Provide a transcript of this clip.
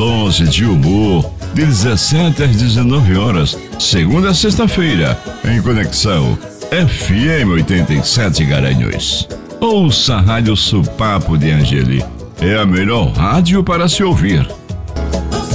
dose de humor, de 17 às 19 horas, segunda a sexta-feira, em Conexão FM 87 Garanhuns. Ouça a Rádio Supapo de Angeli. É a melhor rádio para se ouvir.